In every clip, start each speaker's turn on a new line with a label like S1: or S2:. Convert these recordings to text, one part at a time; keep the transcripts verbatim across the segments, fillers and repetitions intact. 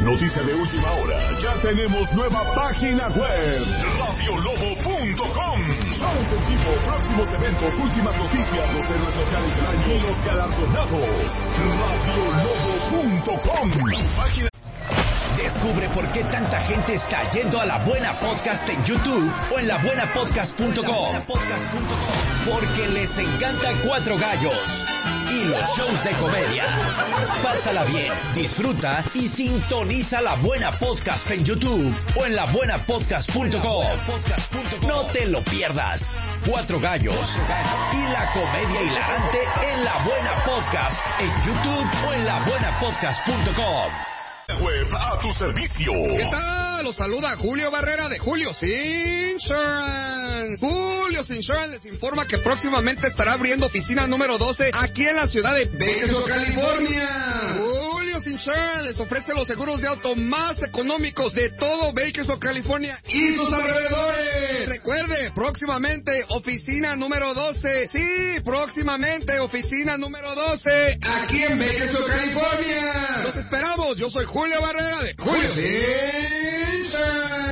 S1: Noticia de última hora. Ya tenemos nueva página web. radio lobo punto com. Shows en vivo, próximos eventos, últimas noticias, los héroes locales del año y los galardonados. radio lobo punto com. Página.
S2: Descubre por qué tanta gente está yendo a La Buena Podcast en YouTube o en la buena podcast punto com. Porque les encanta Cuatro Gallos y los shows de comedia. Pásala bien, disfruta y sintoniza La Buena Podcast en YouTube o en la buena podcast punto com. No te lo pierdas. Cuatro Gallos y la comedia hilarante en La Buena Podcast en YouTube o en la buena podcast punto com.
S1: Web a tu servicio.
S3: ¿Qué tal? Los saluda Julio Barrera de Julio's Insurance. Julio's Insurance les informa que próximamente estará abriendo oficina número doce aquí en la ciudad de Bakersfield, California. Julio's Insurance les ofrece los seguros de auto más económicos de todo Bakersfield, California y sus alrededores. Recuerde, próximamente oficina número doce. Sí, próximamente oficina número doce aquí en Bakersfield, California. Los esperamos. Yo soy Julio Barrera de Julio's Insurance.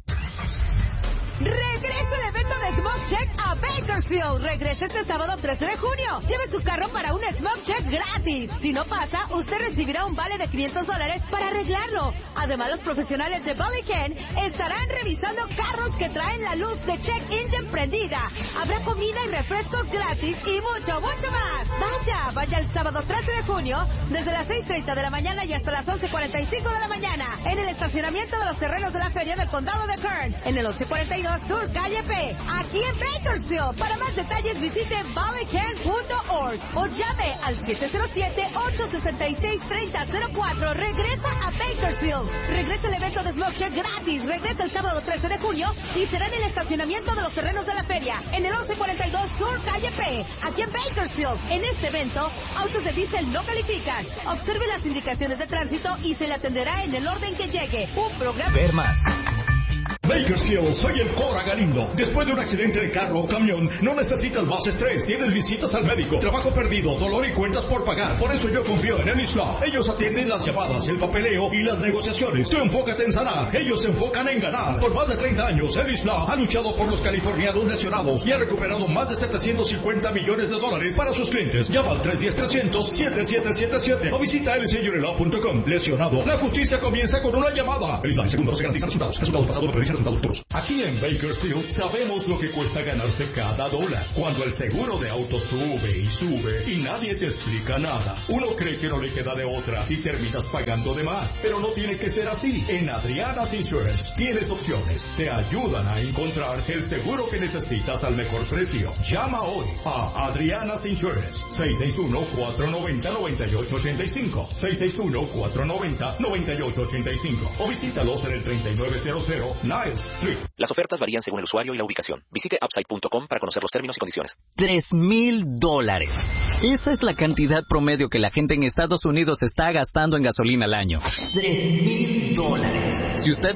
S4: Regresa el evento de Smoke Check a Bakersfield. Regresa este sábado trece de junio. Lleve su carro para un Smoke Check gratis. Si no pasa, usted recibirá un vale de quinientos dólares para arreglarlo. Además, los profesionales de Ballycan estarán revisando carros que traen la luz de Check Engine prendida. Habrá comida y refrescos gratis y mucho, mucho más. Vaya, vaya el sábado trece de junio desde las seis treinta de la mañana y hasta las once cuarenta y cinco de la mañana en el estacionamiento de los terrenos de la feria del condado de Kern en el once cuarenta y dos Sur Calle P, aquí en Bakersfield. Para más detalles visite ballycan punto org o llame al siete cero siete, ocho seis seis, tres cero cero cuatro. Regresa a Bakersfield. Regresa el evento de Smoke Check gratis. Regresa el sábado trece de junio y será en el estacionamiento de los terrenos de la feria en el once cuarenta y dos Sur Calle P, aquí en Bakersfield. En este evento, autos de diésel no califican. Observe las indicaciones de tránsito y se le atenderá en el orden que llegue. Un programa...
S2: Ver más.
S5: Bakersfield, soy el Cora Galindo. Después de un accidente de carro o camión, no necesitas más estrés. Tienes visitas al médico, trabajo perdido, dolor y cuentas por pagar. Por eso yo confío en Ellis Law. Ellos atienden las llamadas, el papeleo y las negociaciones. Tú enfócate en sanar. Ellos se enfocan en ganar. Por más de treinta años, Ellis Law ha luchado por los californianos lesionados y ha recuperado más de setecientos cincuenta millones de dólares para sus clientes. Llama al tres uno cero, trescientos, siete siete siete siete o visita el señor law punto com. Lesionado. La justicia comienza con una llamada. Ellis Law, segundo, no se garantizan resultados. Resultados pasados no predicen resultados futuros. Aquí en Bakersfield sabemos lo que cuesta ganarse cada dólar. Cuando el seguro de auto sube y sube y nadie te explica nada, uno cree que no le queda de otra y terminas pagando de más. Pero no tiene que ser así. En Adriana's Insurance tienes opciones. Te ayudan a encontrar el seguro que necesitas al mejor precio. Llama hoy a Adriana's Insurance. seis seis uno, cuatro nueve cero, nueve ocho ocho cinco. seis seis uno, cuatro nueve cero, nueve ocho ocho cinco. O visítalos en el treinta y nueve cero cero Niles Street.
S6: Las ofertas varían según el usuario y la ubicación. Visite upside punto com para conocer los términos y condiciones.
S7: Tres mil dólares. Esa es la cantidad promedio que la gente en Estados Unidos está gastando en gasolina al año. Tres mil dólares. Si usted